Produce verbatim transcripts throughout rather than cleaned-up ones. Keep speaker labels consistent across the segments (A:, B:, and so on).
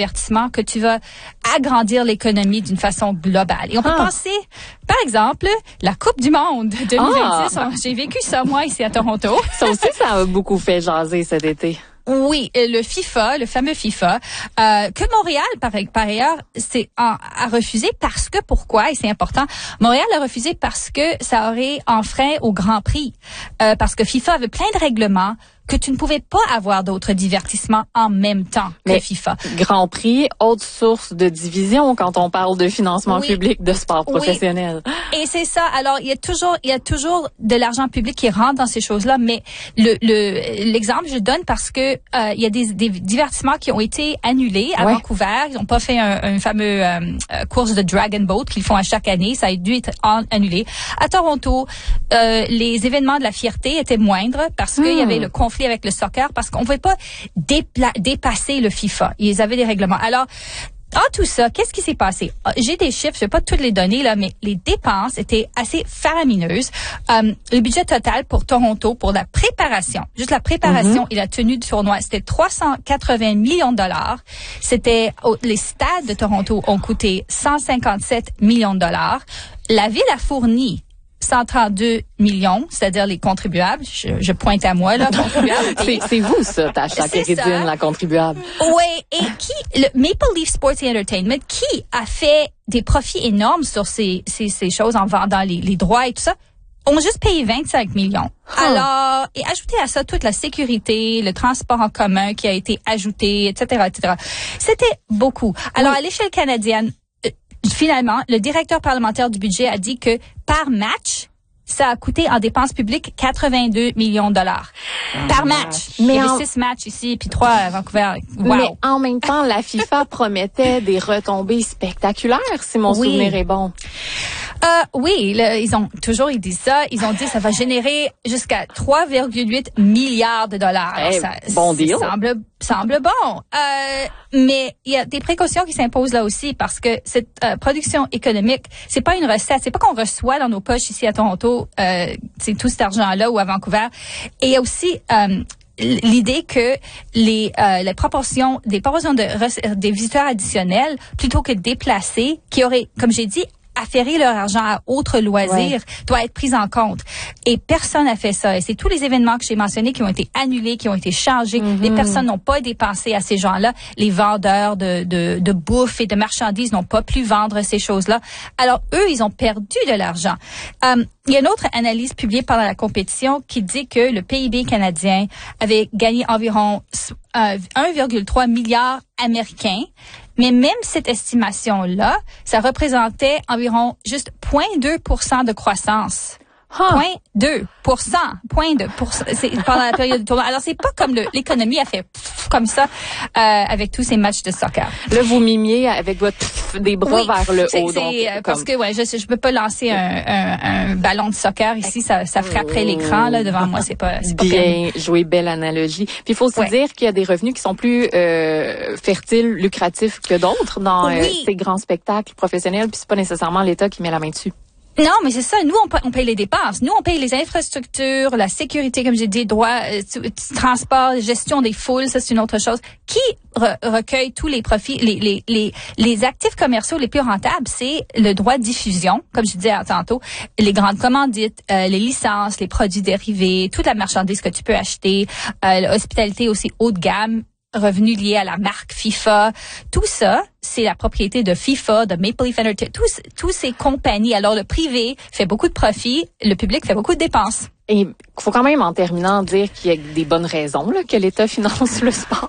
A: divertissement que tu vas agrandir l'économie d'une façon globale. Et on peut
B: ah.
A: penser, par exemple, la Coupe du Monde deux mille vingt-six. Ah. J'ai vécu ça, moi, ici à Toronto.
B: Ça aussi, ça a beaucoup fait jaser cet été.
A: Oui, le FIFA, le fameux FIFA, euh, que Montréal, par, par ailleurs, c'est a, a refusé parce que, pourquoi, et c'est important, Montréal a refusé parce que ça aurait enfreint au Grand Prix, euh, parce que FIFA avait plein de règlements que tu ne pouvais pas avoir d'autres divertissements en même temps que
B: Mais
A: FIFA.
B: Grand Prix, autre source de division quand on parle de financement
A: oui.
B: public de sport professionnel.
A: Oui. Et c'est ça. Alors, il y a toujours, il y a toujours de l'argent public qui rentre dans ces choses-là, mais le, le, l'exemple je donne parce que euh, il y a des, des divertissements qui ont été annulés à ouais. Vancouver. Ils n'ont pas fait un, un fameux euh, course de Dragon Boat qu'ils font à chaque année. Ça a dû être en, annulé. À Toronto, euh, les événements de la fierté étaient moindres parce qu'il hmm. y avait le conflit avec le soccer, parce qu'on ne pouvait pas dépla- dépasser le FIFA. Ils avaient des règlements. Alors, en tout ça, qu'est-ce qui s'est passé? J'ai des chiffres, je vais pas toutes les donner, là, mais les dépenses étaient assez faramineuses. Euh, le budget total pour Toronto, pour la préparation, juste la préparation mm-hmm. et la tenue du tournoi, c'était trois cent quatre-vingts millions de dollars. C'était, oh, les stades de Toronto ont coûté cent cinquante-sept millions de dollars. La ville a fourni cent trente-deux millions, c'est-à-dire les contribuables. Je, je pointe à moi, là, contribuables.
B: c'est, c'est vous, ça, Tasha Kérédine, la contribuable.
A: Oui, et qui, le Maple Leaf Sports and Entertainment, qui a fait des profits énormes sur ces, ces, ces choses en vendant les, les droits et tout ça, ont juste payé vingt-cinq millions. Huh. Alors, et ajouter à ça toute la sécurité, le transport en commun qui a été ajouté, et cetera, et cetera. C'était beaucoup. Alors, oui. à l'échelle canadienne, finalement, le directeur parlementaire du budget a dit que par match, ça a coûté en dépenses publiques quatre-vingt-deux millions de dollars. Oh, par match. Mais il y avait en... six matchs ici, puis trois à Vancouver. Wow.
B: Mais en même temps, la FIFA promettait des retombées spectaculaires, si mon oui. souvenir est bon.
A: Euh, oui, le, ils ont toujours ils disent ça. Ils ont dit que ça va générer jusqu'à trois virgule huit milliards de dollars.
B: Hey,
A: ça,
B: bon deal.
A: Ça semble semble bon. Euh, mais il y a des précautions qui s'imposent là aussi parce que cette euh, production économique, c'est pas une recette. C'est pas qu'on reçoit dans nos poches ici à Toronto, euh, c'est tout cet argent-là ou à Vancouver. Et il y a aussi euh, l'idée que les euh, les proportions des proportions de des visiteurs additionnels plutôt que déplacés qui auraient, comme j'ai dit, afférer leur argent à autres loisirs ouais. doit être prise en compte. Et personne n'a fait ça. Et c'est tous les événements que j'ai mentionnés qui ont été annulés, qui ont été changés. Mm-hmm. Les personnes n'ont pas dépensé à ces gens-là. Les vendeurs de, de, de bouffe et de marchandises n'ont pas pu vendre ces choses-là. Alors, eux, ils ont perdu de l'argent. Euh, il y a une autre analyse publiée pendant la compétition qui dit que le P I B canadien avait gagné environ euh, un virgule trois milliard américain. Mais même cette estimation-là, ça représentait environ juste zéro virgule deux pour cent de croissance. Huh. zéro virgule deux pour cent. zéro virgule deux pour cent. C'est pendant la période du tournoi. Alors, c'est pas comme le, l'économie a fait pff, comme ça euh, avec tous ces matchs de soccer.
B: Là, vous mimiez avec votre pff, des bras
A: oui,
B: vers le
A: c'est,
B: haut.
A: C'est,
B: donc,
A: euh, parce que, ouais, je je peux pas lancer un, un, un ballon de soccer ici. Ça, ça frapperait l'écran, là, devant moi. C'est pas, c'est pas
B: bien joué, belle analogie. Puis, il faut aussi ouais. dire qu'il y a des revenus qui sont plus euh, fertiles, lucratifs que d'autres dans oui. euh, ces grands spectacles professionnels. Puis, c'est pas nécessairement l'État qui met la main dessus.
A: Non, mais c'est ça. Nous, on, on paye les dépenses. Nous, on paye les infrastructures, la sécurité, comme j'ai dit, droit, euh, transport, gestion des foules, ça, c'est une autre chose. Qui re- recueille tous les profits, les, les, les, les actifs commerciaux les plus rentables, c'est le droit de diffusion, comme je disais tantôt, les grandes commandites, euh, les licences, les produits dérivés, toute la marchandise que tu peux acheter, euh, l'hospitalité aussi haut de gamme, revenus liés à la marque FIFA. Tout ça, c'est la propriété de FIFA, de Maple Leaf Entertainment, tous, tous ces compagnies. Alors, le privé fait beaucoup de profits, le public fait beaucoup de dépenses.
B: Et il faut quand même, en terminant, dire qu'il y a des bonnes raisons là, que l'État finance le sport.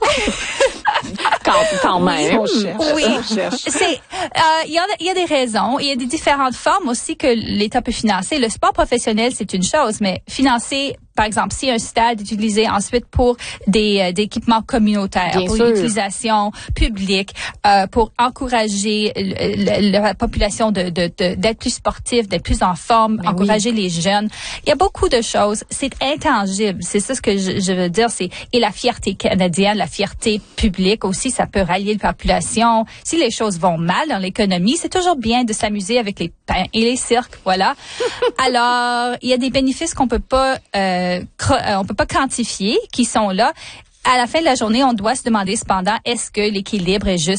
B: quand, quand même.
A: On cherche, oui, on cherche. C'est, euh, il y a, il y a des raisons. Il y a des différentes formes aussi que l'État peut financer. Le sport professionnel, c'est une chose, mais financer, par exemple, si un stade est utilisé ensuite pour des, euh, des équipements communautaires,
B: Bien
A: pour
B: sûr.
A: une utilisation publique, euh, pour encourager le, le, la population de, de, de, d'être plus sportive, d'être plus en forme, mais encourager oui. les jeunes. Il y a beaucoup de choses. C'est intangible. C'est ça ce que je, je veux dire. C'est, et la fierté canadienne, la fierté publique aussi, ça peut rallier la population. Si les choses vont mal dans l'économie, c'est toujours bien de s'amuser avec les pains et les cirques, voilà. Alors, il y a des bénéfices qu'on peut pas, euh, cr- on peut pas quantifier, qui sont là. À la fin de la journée, on doit se demander cependant, est-ce que l'équilibre est juste